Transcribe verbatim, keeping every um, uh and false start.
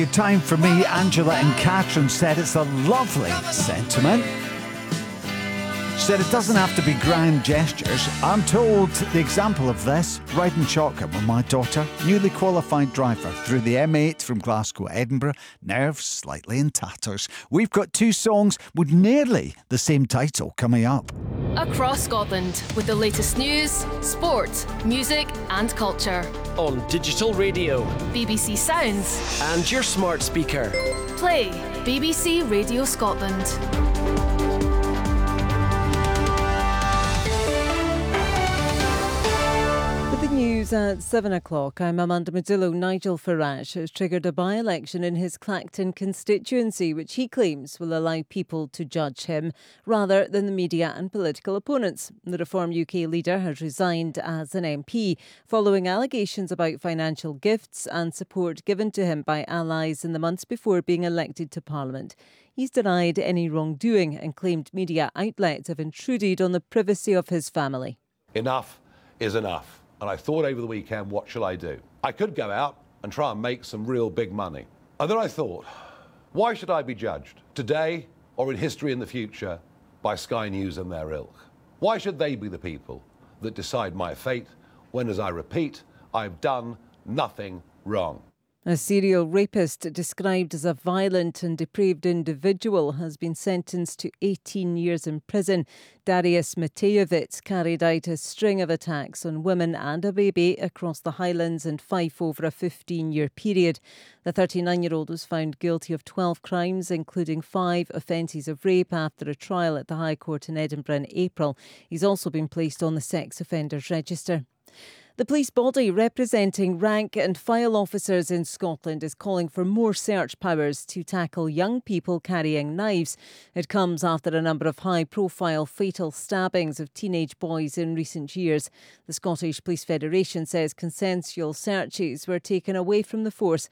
Good time for me. Angela and Catherine said it's a lovely sentiment. She said it doesn't have to be grand gestures. I'm told the example of this, riding shotgun with my daughter, newly qualified driver through the M eight from Glasgow to Edinburgh, nerves slightly in tatters. We've got two songs with nearly the same title coming up. Across Scotland with the latest news, sport, music and culture. On digital radio, B B C Sounds and your smart speaker. Play B B C Radio Scotland. News at seven o'clock. I'm Amanda Modillo. Nigel Farage has triggered a by-election in his Clacton constituency, which he claims will allow people to judge him rather than the media and political opponents. The Reform U K leader has resigned as an M P following allegations about financial gifts and support given to him by allies in the months before being elected to Parliament. He's denied any wrongdoing and claimed media outlets have intruded on the privacy of his family. Enough is enough. And I thought over the weekend, what shall I do? I could go out and try and make some real big money. And then I thought, why should I be judged today or in history in the future by Sky News and their ilk? Why should they be the people that decide my fate when, as I repeat, I've done nothing wrong? A serial rapist described as a violent and depraved individual has been sentenced to eighteen years in prison. Darius Matejevich carried out a string of attacks on women and a baby across the Highlands and Fife over a fifteen-year period. The thirty-nine-year-old was found guilty of twelve crimes, including five offences of rape after a trial at the High Court in Edinburgh in April. He's also been placed on the sex offenders register. The police body representing rank and file officers in Scotland is calling for more search powers to tackle young people carrying knives. It comes after a number of high-profile fatal stabbings of teenage boys in recent years. The Scottish Police Federation says consensual searches were taken away from the force